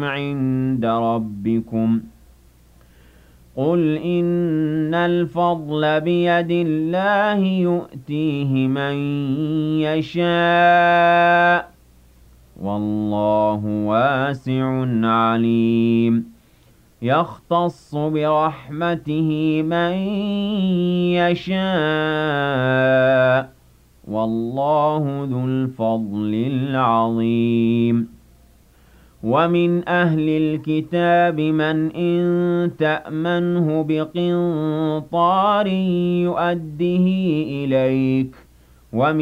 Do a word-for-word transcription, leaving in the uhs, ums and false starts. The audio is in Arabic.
عِندَ رَبِّكُمْ ۗ قُلْ إِنَّ الْفَضْلَ بِيَدِ اللَّهِ يُؤْتِيهِ مَن يَشَاءُ ۗ وَاللَّهُ وَاسِعٌ عَلِيمٌ يَخْتَصُّ بِرَحْمَتِهِ مَن يَشَاءُ ۗ وَاللَّهُ ذُو الْفَضْلِ الْعَظِيمِ وَمِنْ أَهْلِ الْكِتَابِ مَنْ إِن تَأْمَنْهُ بِقِنطَارٍ يُؤَدِّهِ إِلَيْكَ وَمِنْ